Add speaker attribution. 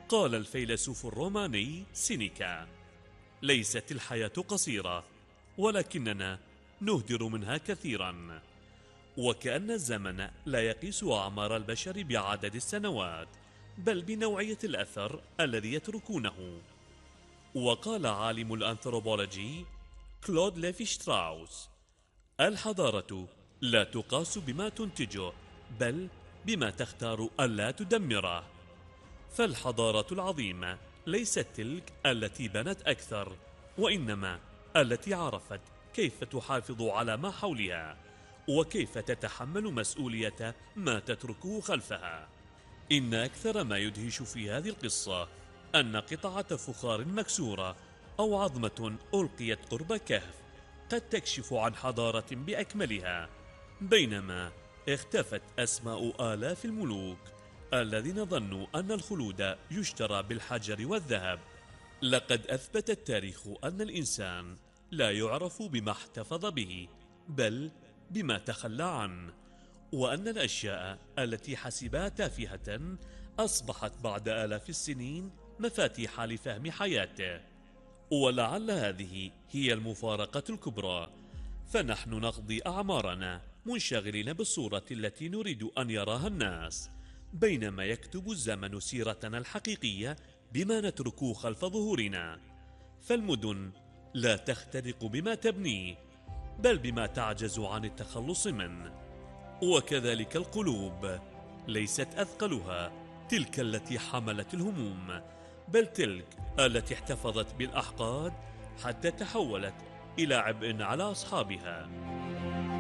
Speaker 1: قال الفيلسوف الروماني سينيكا: ليست الحياة قصيرة، ولكننا نهدر منها كثيرا. وكأن الزمن لا يقيس أعمار البشر بعدد السنوات، بل بنوعية الأثر الذي يتركونه. وقال عالم الأنثروبولوجي كلود ليفي شتراوس: الحضارة لا تقاس بما تنتجه، بل بما تختار ألا تدمره. فالحضارة العظيمة ليست تلك التي بنت أكثر، وإنما التي عرفت كيف تحافظ على ما حولها، وكيف تتحمل مسؤولية ما تتركه خلفها. إن أكثر ما يدهش في هذه القصة أن قطعة فخار مكسورة أو عظمة ألقيت قرب كهف قد تكشف عن حضارة بأكملها، بينما اختفت أسماء آلاف الملوك الذين ظنوا أن الخلود يشترى بالحجر والذهب. لقد أثبت التاريخ أن الإنسان لا يعرف بما احتفظ به، بل بما تخلى عنه، وأن الأشياء التي حسبها تافهة أصبحت بعد آلاف السنين مفاتيح لفهم حياته. ولعل هذه هي المفارقة الكبرى، فنحن نقضي أعمارنا منشغلين بالصورة التي نريد أن يراها الناس، بينما يكتب الزمن سيرتنا الحقيقية بما نترك خلف ظهورنا. فالمدن لا تخترق بما تبنيه، بل بما تعجز عن التخلص منه. وكذلك القلوب ليست أثقلها تلك التي حملت الهموم، بل تلك التي احتفظت بالأحقاد حتى تحولت إلى عبء على أصحابها.